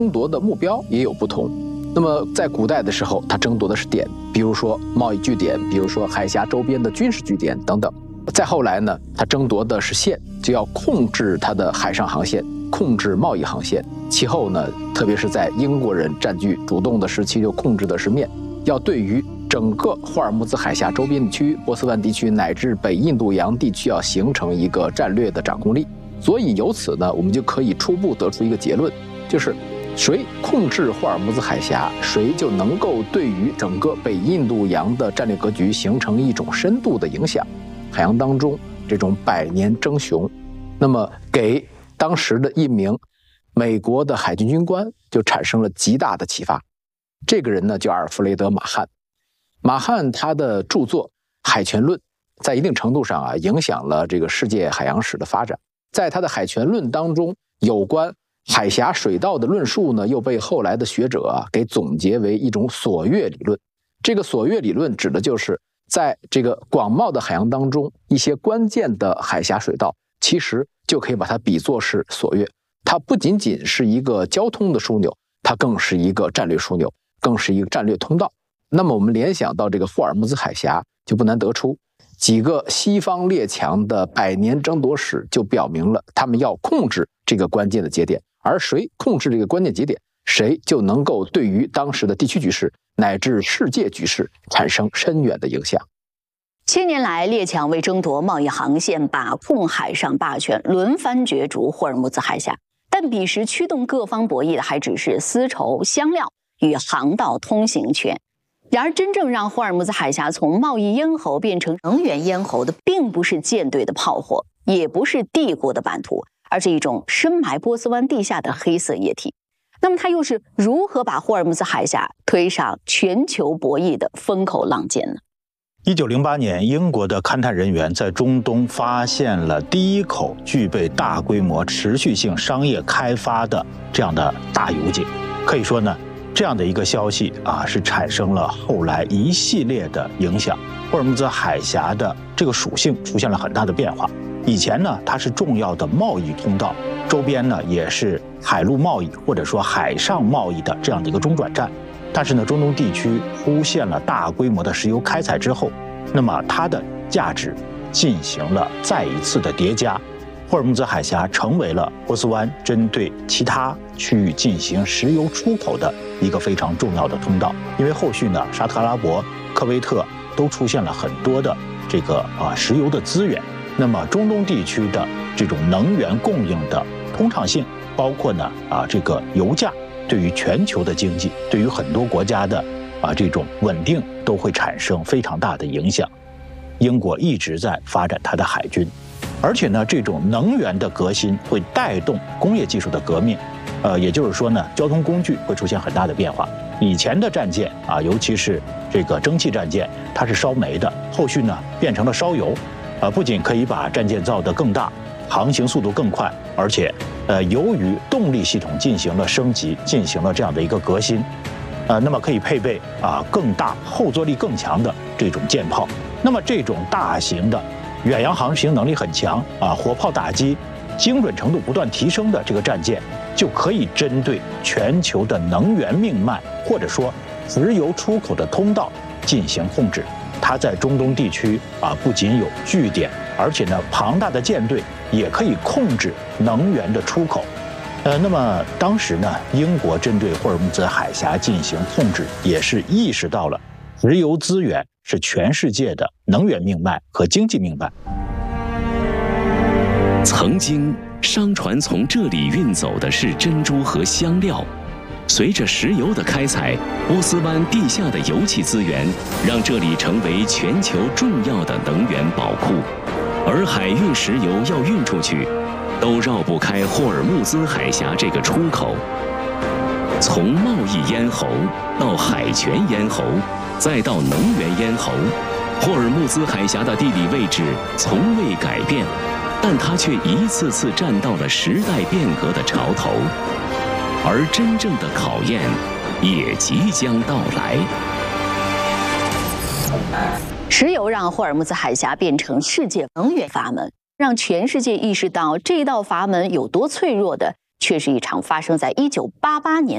争夺的目标也有不同。那么在古代的时候，它争夺的是点，比如说贸易据点，比如说海峡周边的军事据点等等。再后来呢，它争夺的是线，就要控制它的海上航线，控制贸易航线。其后呢，特别是在英国人占据主动的时期，就控制的是面，要对于整个霍尔木兹海峡周边地区、波斯湾地区乃至北印度洋地区要形成一个战略的掌控力。所以由此呢，我们就可以初步得出一个结论，就是谁控制霍尔木兹海峡，谁就能够对于整个北印度洋的战略格局形成一种深度的影响。海洋当中这种百年争雄，那么给当时的一名美国的海军军官就产生了极大的启发。这个人呢叫阿尔弗雷德·马汉。马汉他的著作《海权论》在一定程度上影响了这个世界海洋史的发展。在他的《海权论》当中，有关海峡水道的论述呢，又被后来的学者给总结为一种索约理论。这个索约理论指的就是在这个广袤的海洋当中，一些关键的海峡水道，其实就可以把它比作是索约。它不仅仅是一个交通的枢纽，它更是一个战略枢纽，更是一个战略通道。那么我们联想到这个霍尔木兹海峡，就不难得出几个西方列强的百年争夺史就表明了他们要控制这个关键的节点，而谁控制这个关键节点，谁就能够对于当时的地区局势乃至世界局势产生深远的影响。 千年来，列强为争夺贸易航线，把控海上霸权，轮番角逐霍尔木兹海峡。但彼时驱动各方博弈的还只是丝绸、香料与航道通行权。然而，真正让霍尔木兹海峡从贸易咽喉变成能源咽喉的，并不是舰队的炮火，也不是帝国的版图，而是一种深埋波斯湾地下的黑色液体。那么，它又是如何把霍尔木兹海峡推上全球博弈的风口浪尖呢 ？1908年，英国的勘探人员在中东发现了第一口具备大规模持续性商业开发的这样的大油井。可以说呢，这样的一个消息是产生了后来一系列的影响。霍尔木兹海峡的这个属性出现了很大的变化。以前呢，它是重要的贸易通道，周边呢也是海陆贸易或者说海上贸易的这样的一个中转站。但是呢，中东地区出现了大规模的石油开采之后，那么它的价值进行了再一次的叠加。霍尔木兹海峡成为了波斯湾针对其他区域进行石油出口的一个非常重要的通道。因为后续呢，沙特阿拉伯、科威特都出现了很多的这个石油的资源。那么中东地区的这种能源供应的通畅性，包括呢这个油价对于全球的经济，对于很多国家的这种稳定都会产生非常大的影响。英国一直在发展它的海军，而且呢，这种能源的革新会带动工业技术的革命，也就是说呢，交通工具会出现很大的变化。以前的战舰尤其是这个蒸汽战舰，它是烧煤的，后续呢变成了烧油，不仅可以把战舰造得更大，航行速度更快，而且由于动力系统进行了升级，进行了这样的一个革新，那么可以配备更大、后坐力更强的这种舰炮。那么这种大型的远洋航行能力很强火炮打击精准程度不断提升的这个战舰，就可以针对全球的能源命脉或者说石油出口的通道进行控制。它在中东地区不仅有据点，而且呢庞大的舰队也可以控制能源的出口。那么当时呢，英国针对霍尔木兹海峡进行控制，也是意识到了石油资源是全世界的能源命脉和经济命脉。 曾经商船从这里运走的是珍珠和香料，随着石油的开采，波斯湾地下的油气资源让这里成为全球重要的能源宝库，而海运石油要运出去，都绕不开霍尔木兹海峡这个出口。从贸易咽喉到海权咽喉，再到能源咽喉，霍尔木兹海峡的地理位置从未改变，但它却一次次站到了时代变革的潮头，而真正的考验也即将到来。 石油让霍尔木兹海峡变成世界能源阀门，让全世界意识到这道阀门有多脆弱的，却是一场发生在1988年